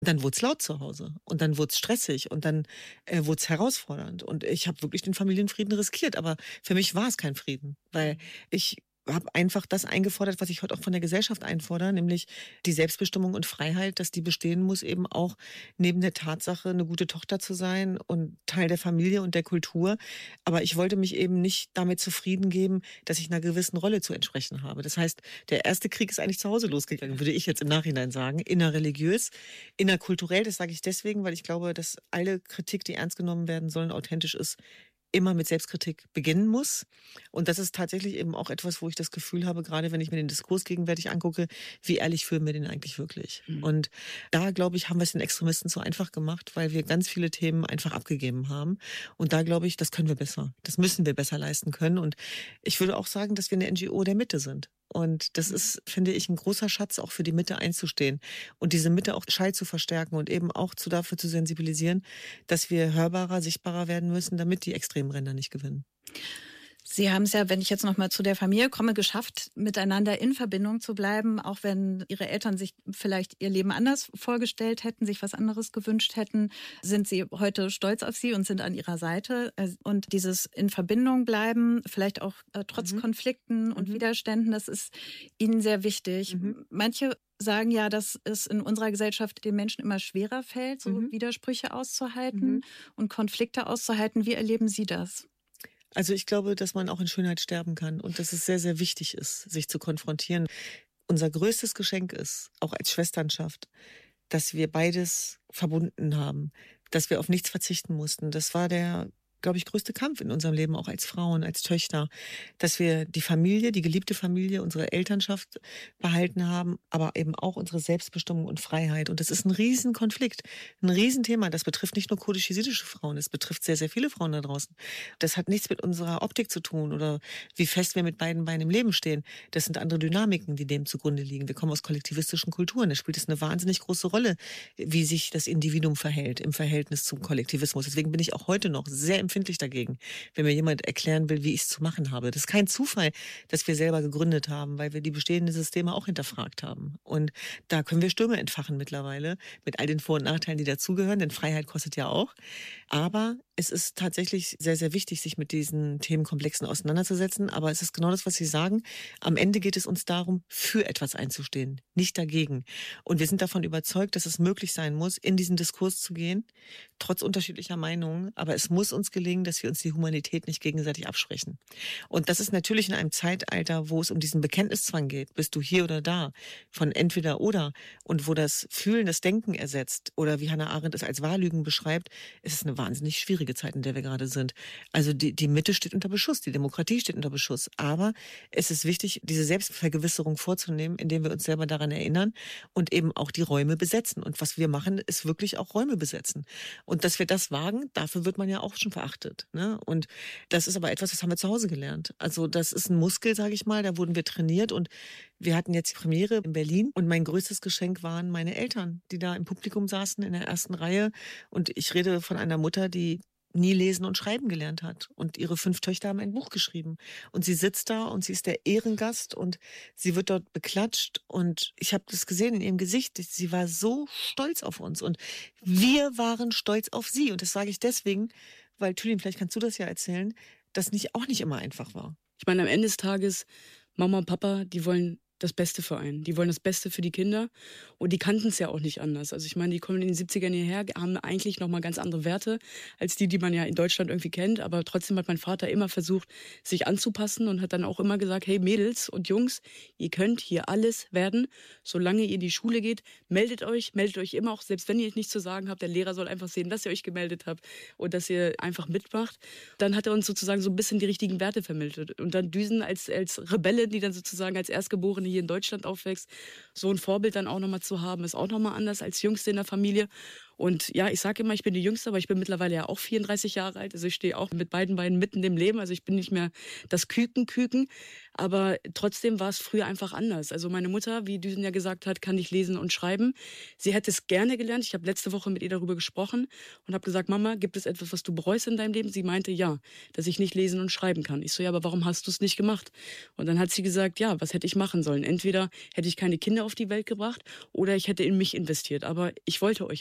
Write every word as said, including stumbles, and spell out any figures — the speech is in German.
Dann wurde es laut zu Hause und dann wurde es stressig und dann äh, wurde es herausfordernd. Und ich habe wirklich den Familienfrieden riskiert, aber für mich war es kein Frieden, weil ich habe einfach das eingefordert, was ich heute auch von der Gesellschaft einfordere, nämlich die Selbstbestimmung und Freiheit, dass die bestehen muss, eben auch neben der Tatsache, eine gute Tochter zu sein und Teil der Familie und der Kultur. Aber ich wollte mich eben nicht damit zufrieden geben, dass ich einer gewissen Rolle zu entsprechen habe. Das heißt, der erste Krieg ist eigentlich zu Hause losgegangen, würde ich jetzt im Nachhinein sagen, innerreligiös. Innerkulturell, das sage ich deswegen, weil ich glaube, dass alle Kritik, die ernst genommen werden sollen, authentisch ist, immer mit Selbstkritik beginnen muss. Und das ist tatsächlich eben auch etwas, wo ich das Gefühl habe, gerade wenn ich mir den Diskurs gegenwärtig angucke, wie ehrlich führen wir den eigentlich wirklich? Mhm. Und da, glaube ich, haben wir es den Extremisten zu einfach gemacht, weil wir ganz viele Themen einfach abgegeben haben. Und da, glaube ich, das können wir besser. Das müssen wir besser leisten können. Und ich würde auch sagen, dass wir eine N G O der Mitte sind. Und das ist, finde ich, ein großer Schatz, auch für die Mitte einzustehen und diese Mitte auch Schall zu verstärken und eben auch zu, dafür zu sensibilisieren, dass wir hörbarer, sichtbarer werden müssen, damit die extremen Ränder nicht gewinnen. Sie haben es ja, wenn ich jetzt noch mal zu der Familie komme, geschafft, miteinander in Verbindung zu bleiben, auch wenn Ihre Eltern sich vielleicht ihr Leben anders vorgestellt hätten, sich was anderes gewünscht hätten, sind Sie heute stolz auf Sie und sind an Ihrer Seite. Und dieses in Verbindung bleiben, vielleicht auch äh, trotz mhm. Konflikten und mhm. Widerständen, das ist Ihnen sehr wichtig. Mhm. Manche sagen ja, dass es in unserer Gesellschaft den Menschen immer schwerer fällt, so mhm. Widersprüche auszuhalten mhm. und Konflikte auszuhalten. Wie erleben Sie das? Also ich glaube, dass man auch in Schönheit sterben kann und dass es sehr, sehr wichtig ist, sich zu konfrontieren. Unser größtes Geschenk ist, auch als Schwesternschaft, dass wir beides verbunden haben, dass wir auf nichts verzichten mussten. Das war der, glaube ich, größte Kampf in unserem Leben, auch als Frauen, als Töchter, dass wir die Familie, die geliebte Familie, unsere Elternschaft behalten haben, aber eben auch unsere Selbstbestimmung und Freiheit. Und das ist ein Riesenkonflikt, ein Riesenthema. Das betrifft nicht nur kurdisch-jesidische Frauen, es betrifft sehr, sehr viele Frauen da draußen. Das hat nichts mit unserer Optik zu tun oder wie fest wir mit beiden Beinen im Leben stehen. Das sind andere Dynamiken, die dem zugrunde liegen. Wir kommen aus kollektivistischen Kulturen. Da spielt es eine wahnsinnig große Rolle, wie sich das Individuum verhält im Verhältnis zum Kollektivismus. Deswegen bin ich auch heute noch sehr empfindlich dagegen, wenn mir jemand erklären will, wie ich es zu machen habe. Das ist kein Zufall, dass wir selber gegründet haben, weil wir die bestehenden Systeme auch hinterfragt haben. Und da können wir Stürme entfachen mittlerweile, mit all den Vor- und Nachteilen, die dazugehören, denn Freiheit kostet ja auch. Aber es ist tatsächlich sehr, sehr wichtig, sich mit diesen Themenkomplexen auseinanderzusetzen. Aber es ist genau das, was Sie sagen. Am Ende geht es uns darum, für etwas einzustehen, nicht dagegen. Und wir sind davon überzeugt, dass es möglich sein muss, in diesen Diskurs zu gehen, trotz unterschiedlicher Meinungen. Aber es muss uns gelingen, dass wir uns die Humanität nicht gegenseitig absprechen. Und das ist natürlich in einem Zeitalter, wo es um diesen Bekenntniszwang geht, bist du hier oder da, von entweder oder, und wo das Fühlen das Denken ersetzt, oder wie Hannah Arendt es als Wahllügen beschreibt, ist es eine wahnsinnig schwierige Zeit, in der wir gerade sind. Also die, die Mitte steht unter Beschuss, die Demokratie steht unter Beschuss. Aber es ist wichtig, diese Selbstvergewisserung vorzunehmen, indem wir uns selber daran erinnern und eben auch die Räume besetzen. Und was wir machen, ist wirklich auch Räume besetzen. Und dass wir das wagen, dafür wird man ja auch schon verachtet. Ne? Und das ist aber etwas, das haben wir zu Hause gelernt. Also das ist ein Muskel, sage ich mal, da wurden wir trainiert und wir hatten jetzt die Premiere in Berlin und mein größtes Geschenk waren meine Eltern, die da im Publikum saßen in der ersten Reihe. Und ich rede von einer Mutter, die nie lesen und schreiben gelernt hat. Und ihre fünf Töchter haben ein Buch geschrieben. Und sie sitzt da und sie ist der Ehrengast und sie wird dort beklatscht. Und ich habe das gesehen in ihrem Gesicht. Sie war so stolz auf uns. Und wir waren stolz auf sie. Und das sage ich deswegen, weil, Tülin, vielleicht kannst du das ja erzählen, das nicht, auch nicht immer einfach war. Ich meine, am Ende des Tages, Mama und Papa, die wollen das Beste für einen. Die wollen das Beste für die Kinder und die kannten es ja auch nicht anders. Also ich meine, die kommen in den siebzigern hierher, haben eigentlich nochmal ganz andere Werte als die, die man ja in Deutschland irgendwie kennt. Aber trotzdem hat mein Vater immer versucht, sich anzupassen und hat dann auch immer gesagt, hey Mädels und Jungs, ihr könnt hier alles werden, solange ihr in die Schule geht. Meldet euch, meldet euch immer auch, selbst wenn ihr nichts zu sagen habt. Der Lehrer soll einfach sehen, dass ihr euch gemeldet habt und dass ihr einfach mitmacht. Dann hat er uns sozusagen so ein bisschen die richtigen Werte vermittelt. Und dann Düsen als, als Rebelle, die dann sozusagen als Erstgeborene hier in Deutschland aufwächst, so ein Vorbild dann auch nochmal zu haben, ist auch nochmal anders als Jüngste in der Familie. Und ja, ich sage immer, ich bin die Jüngste, aber ich bin mittlerweile ja auch vierunddreißig Jahre alt. Also ich stehe auch mit beiden Beinen mitten im Leben. Also ich bin nicht mehr das Küken-Küken. Aber trotzdem war es früher einfach anders. Also meine Mutter, wie Düsen ja gesagt hat, kann nicht lesen und schreiben. Sie hätte es gerne gelernt. Ich habe letzte Woche mit ihr darüber gesprochen und habe gesagt, Mama, gibt es etwas, was du bereust in deinem Leben? Sie meinte, ja, dass ich nicht lesen und schreiben kann. Ich so, ja, aber warum hast du es nicht gemacht? Und dann hat sie gesagt, ja, was hätte ich machen sollen? Entweder hätte ich keine Kinder auf die Welt gebracht oder ich hätte in mich investiert. Aber ich wollte euch